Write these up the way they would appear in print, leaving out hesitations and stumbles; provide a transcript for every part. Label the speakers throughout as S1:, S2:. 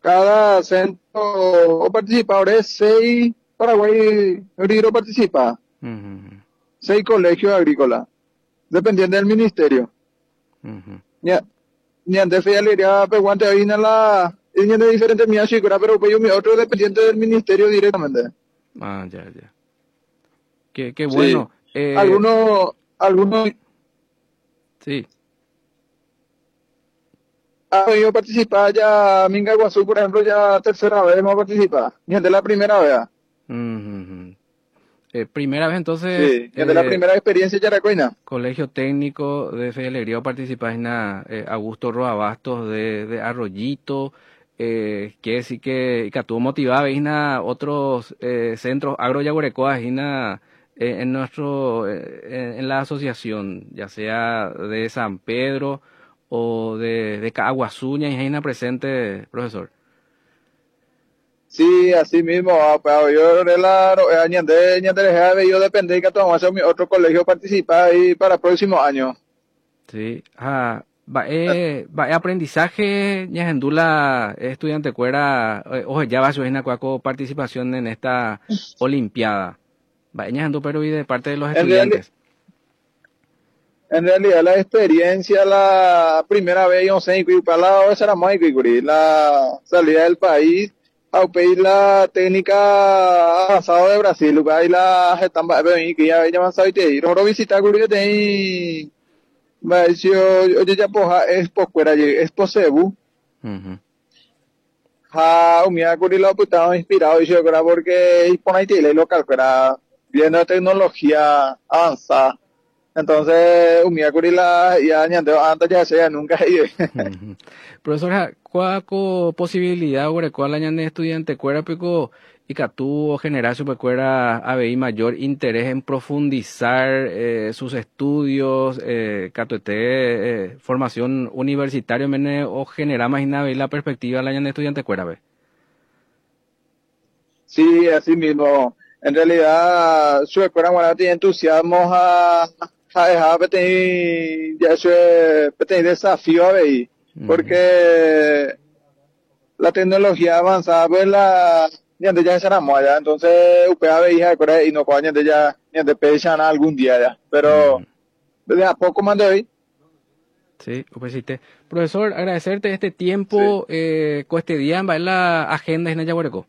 S1: Cada centro o participadores, 6 Paraguay participa,
S2: Ujú,
S1: 6 colegios agrícolas, dependiendo del ministerio.
S2: ujú.
S1: Ña, ña de fe alegría peguante ahí en la, y de diferentes mías chicura, pero pues yo mi otro dependiente del ministerio directamente.
S2: Ah, ya, ya. Qué
S1: Sí.
S2: bueno.
S1: Algunos
S2: Sí.
S1: han podido participar ya, Minga Guazú, por ejemplo, ya tercera vez hemos participado. Ni de la primera vez.
S2: Ujú, ujú. Primera vez entonces,
S1: Sí, ni de la primera experiencia ya Yaracoina.
S2: Colegio Técnico de Fe y Alegría participar en la Augusto Roa Bastos de Arroyito, quiere decir que estuvo motivada en otros centros agroyaguarecoas en nuestro en la asociación, ya sea de San Pedro o de Caguazuña y Jaina presente, profesor.
S1: Sí, así mismo, pero yo de la ñande yo depende que tomamos a mi otro colegio participar ahí para el próximo año.
S2: Sí, aprendizaje, ñajendula estudiante cuera, oye, ya va a su cuaco participación en esta olimpiada. Va, ñajendu pero y de parte de los
S1: En reali-
S2: estudiantes.
S1: en realidad la experiencia, la primera vez yo sé que para la esa era muy que la salida del país, a pedir la técnica avanzada de Brasil, ahí la están que ya van a saber ir, oro visitar que tem. Mas yo ya poja es pocuera es posebu.
S2: Ujú,
S1: Ha, umia kuri lo putado inspirado y yo creo porque y por ahí tiene local era viendo tecnología avanzada. Entonces, umia kuri la ya añade antes ya sea nunca iba.
S2: ujú. Profesora, ¿cuáco posibilidad sobre cuál año de estudiante cuera pico y catú o generar su pecuera ABI mayor interés en profundizar sus estudios, formación universitaria mene, o generar más la perspectiva del año de estudiante cuera ve?
S1: Sí, así mismo. En realidad, su escuela bueno, tiene entusiasmo a dejar ya su desafío a ver,
S2: Ujú.
S1: porque la tecnología avanzada, pues la ya será allá, entonces UPA veía y no coño de ya de pechan algún día ya, pero
S2: Ujú.
S1: desde a poco más de hoy.
S2: Sí, pues sí. Profesor, agradecerte este
S1: Sí.
S2: tiempo, este día en la agenda en Yaguareco.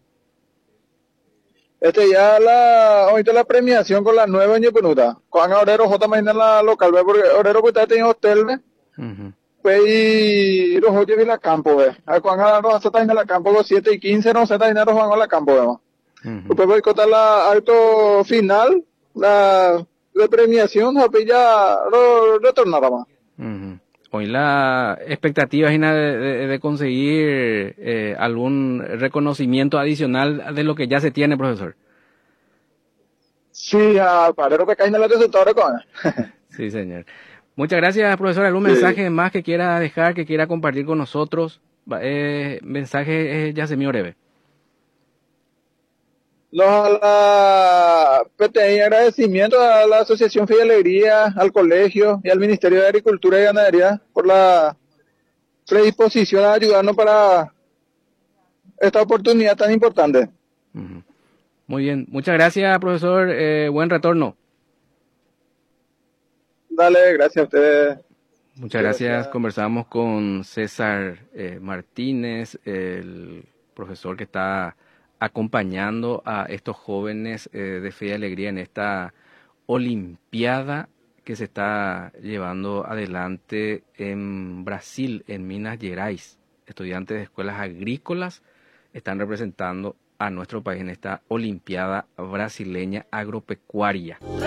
S1: Ya ahorita la premiación con la nueva ñepenuta, con Orero J más en la local, ¿ve? Porque Orero que está en hotel, ¿ve?
S2: Ujú,
S1: Pues y los oye en la campo, ¿ve? A Juan Aros está en la campo los 7:15, no se está en Juan a la campo, ¿ve?
S2: ujú,
S1: Después boicotar la alto final, la de premiación, pues ya retornará más.
S2: ujú. Hoy la expectativa es de conseguir algún reconocimiento adicional de lo que ya se tiene, profesor.
S1: Sí, para lo que cae en el resultado con.
S2: Sí, señor. Muchas gracias, profesor. ¿Algún
S1: Sí.
S2: mensaje más que quiera dejar, que quiera compartir con nosotros? Mensaje ya se me breve.
S1: Pequeño agradecimiento a la Asociación Fe y Alegría, al colegio y al Ministerio de Agricultura y Ganadería por la predisposición a ayudarnos para esta oportunidad tan importante.
S2: Ujú. Muy bien. Muchas gracias, profesor. Buen retorno.
S1: Dale, gracias a ustedes.
S2: Muchas
S1: Muchas
S2: gracias.
S1: gracias.
S2: Conversamos con César Martínez, el profesor que está acompañando a estos jóvenes de Fe y Alegría en esta Olimpiada que se está llevando adelante en Brasil, en Minas Gerais. Estudiantes de escuelas agrícolas están representando a nuestro país en esta Olimpiada brasileña agropecuaria.